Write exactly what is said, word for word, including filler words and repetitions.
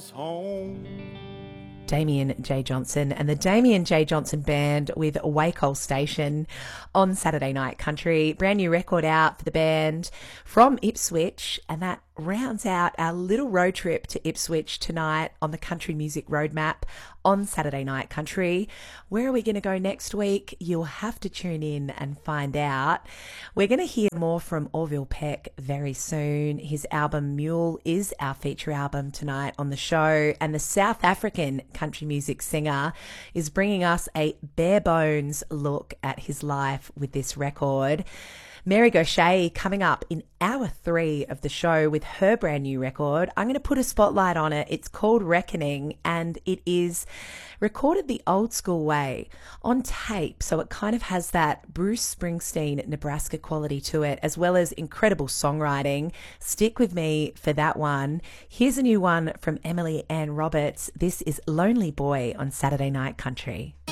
was home. Damien J. Johnson and the Damien J. Johnson Band with Wacol Station on Saturday Night Country. Brand new record out for the band from Ipswich, and that rounds out our little road trip to Ipswich tonight on the Country Music Roadmap on Saturday Night Country. Where are we going to go next week? You'll have to tune in and find out. We're going to hear more from Orville Peck very soon. His album Mule is our feature album tonight on the show, and the South African country music singer is bringing us a bare bones look at his life with this record. Mary Gauthier coming up in hour three of the show with her brand new record. I'm going to put a spotlight on it. It's called Reckoning, and it is recorded the old school way on tape. So it kind of has that Bruce Springsteen, Nebraska quality to it, as well as incredible songwriting. Stick with me for that one. Here's a new one from Emily Ann Roberts. This is Lonely Boy on Saturday Night Country.